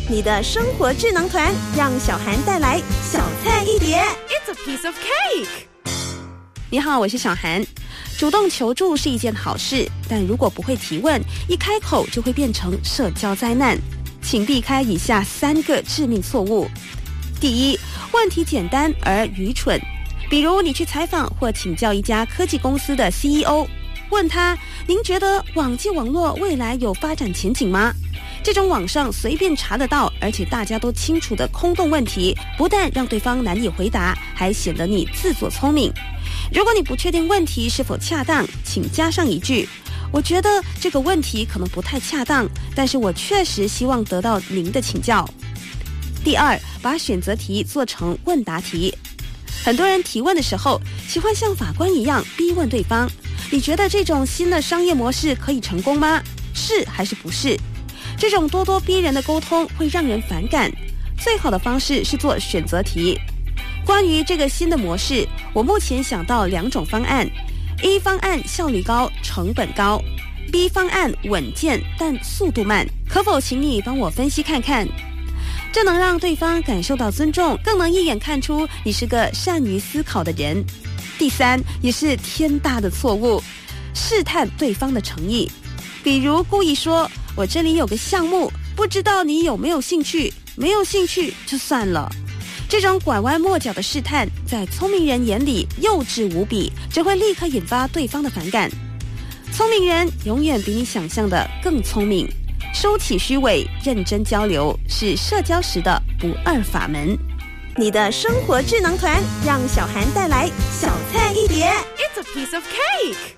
你的生活智囊团，让小涵带来小菜一碟。 It's a piece of cake。 你好，我是小涵。主动求助是一件好事，但如果不会提问，一开口就会变成社交灾难。请避开以下3个致命错误。第一，问题简单而愚蠢。比如你去采访或请教一家科技公司的 CEO， 问他，您觉得网际网络未来有发展前景吗？这种网上随便查得到，而且大家都清楚的空洞问题，不但让对方难以回答，还显得你自作聪明。如果你不确定问题是否恰当，请加上一句，我觉得这个问题可能不太恰当，但是我确实希望得到您的请教。第二，把选择题做成问答题。很多人提问的时候，喜欢像法官一样逼问对方，你觉得这种新的商业模式可以成功吗？是还是不是？这种咄咄逼人的沟通会让人反感，最好的方式是做选择题。关于这个新的模式，我目前想到2种方案。A 方案效率高，成本高， B 方案稳健但速度慢，可否请你帮我分析看看？这能让对方感受到尊重，更能一眼看出你是个善于思考的人。第3，也是天大的错误，试探对方的诚意。比如故意说，我这里有个项目，不知道你有没有兴趣？没有兴趣就算了。这种拐弯抹角的试探，在聪明人眼里幼稚无比，只会立刻引发对方的反感。聪明人永远比你想象的更聪明，收起虚伪，认真交流，是社交时的不二法门。 你的生活智囊团，让小涵带来小菜一碟。 It's a piece of cake。